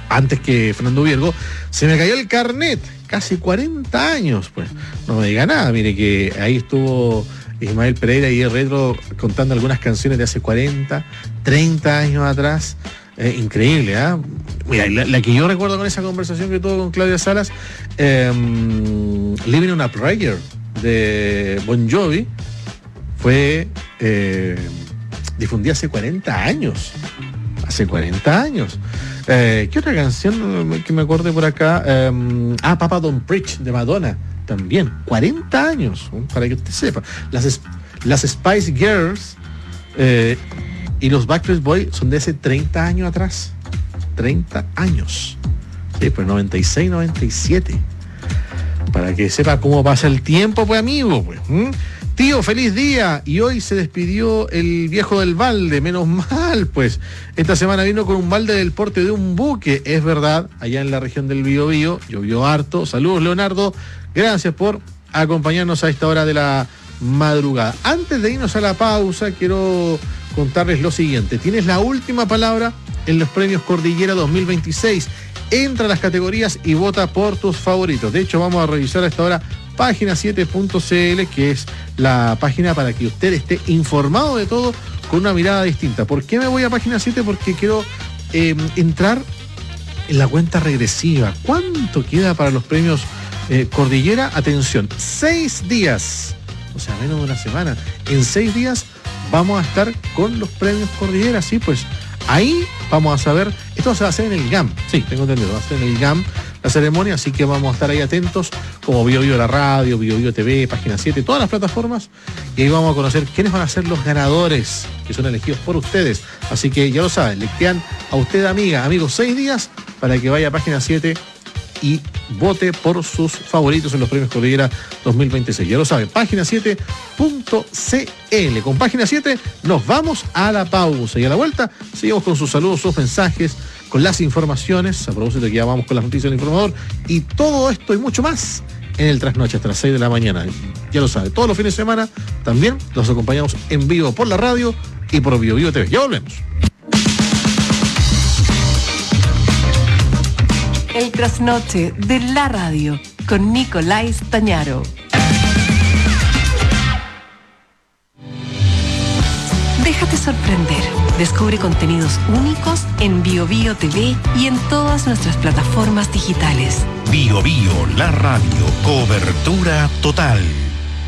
antes que Fernando Viergo, se me cayó el carnet, casi 40 años, pues. No me diga nada, mire que ahí estuvo Ismael Pereira y el Retro contando algunas canciones de hace 40, 30 años atrás. Increíble, ¿ah? Mira, la que yo recuerdo con esa conversación que tuve con Claudia Salas, Living on a Prayer de Bon Jovi, fue difundida hace 40 años. Hace 40 años. ¿Qué otra canción que me acordé por acá? Papa Don't Preach de Madonna. También, 40 años, para que usted sepa. Las Spice Girls y los Backstreet Boys son de hace 30 años atrás. 30 años. Sí, pues 96, 97. Para que sepa cómo pasa el tiempo, pues amigo, pues. Tío, feliz día. Y hoy se despidió el viejo del balde, menos mal, pues. Esta semana vino con un balde del porte de un buque, es verdad, allá en la región del Biobío, llovió harto. Saludos, Leonardo. Gracias por acompañarnos a esta hora de la madrugada. Antes de irnos a la pausa, quiero contarles lo siguiente. Tienes la última palabra en los premios Cordillera 2026. Entra a las categorías y vota por tus favoritos. De hecho, vamos a revisar a esta hora página7.cl, que es la página para que usted esté informado de todo con una mirada distinta. ¿Por qué me voy a página 7? Porque quiero entrar en la cuenta regresiva. ¿Cuánto queda para los premios Cordillera? Atención, 6 días, o sea, menos de una semana. En 6 días vamos a estar con los premios Cordillera, sí, pues ahí vamos a saber. Esto se va a hacer en el GAM, sí, tengo entendido, va a ser en el GAM la ceremonia, así que vamos a estar ahí atentos, como Biobío la radio, Biobío TV, página 7, todas las plataformas, y ahí vamos a conocer quiénes van a ser los ganadores, que son elegidos por ustedes. Así que ya lo saben, le quedan a usted, amigos, 6 días para que vaya a página 7 y vote por sus favoritos en los premios Cordillera 2026. Ya lo saben, página 7.cl. Con página 7 nos vamos a la pausa y a la vuelta seguimos con sus saludos, sus mensajes, con las informaciones, a propósito de que ya vamos con las noticias del informador, y todo esto y mucho más en el Trasnoche hasta las 6 de la mañana. Ya lo saben, todos los fines de semana también los acompañamos en vivo por la radio y por Biobío TV. Ya volvemos. El Trasnoche de la radio con Nicolás Tañaro. Déjate sorprender. Descubre contenidos únicos en Biobío TV y en todas nuestras plataformas digitales. Biobío, la radio. Cobertura total.